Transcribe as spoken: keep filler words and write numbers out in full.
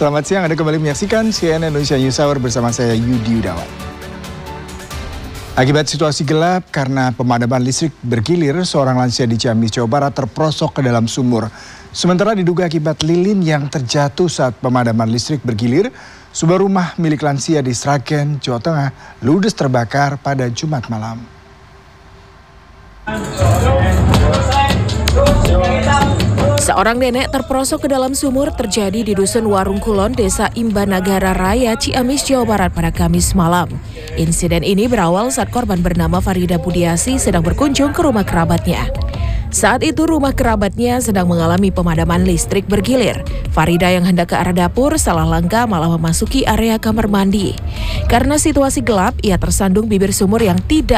Selamat siang, Anda kembali menyaksikan C N N Indonesia News Hour bersama saya Yudi Yudawan. Akibat situasi gelap karena pemadaman listrik bergilir, seorang lansia di Ciamis, Jawa Barat terperosok ke dalam sumur. Sementara diduga akibat lilin yang terjatuh saat pemadaman listrik bergilir, sebuah rumah milik lansia di Sragen, Jawa Tengah, ludes terbakar pada Jumat malam. Seorang nenek terperosok ke dalam sumur terjadi di Dusun Warung Kulon, Desa Imbanagara Raya, Ciamis, Jawa Barat pada Kamis malam. Insiden ini berawal saat korban bernama Farida Budiasi sedang berkunjung ke rumah kerabatnya. Saat itu rumah kerabatnya sedang mengalami pemadaman listrik bergilir. Farida yang hendak ke arah dapur salah langkah malah memasuki area kamar mandi. Karena situasi gelap, ia tersandung bibir sumur yang tidak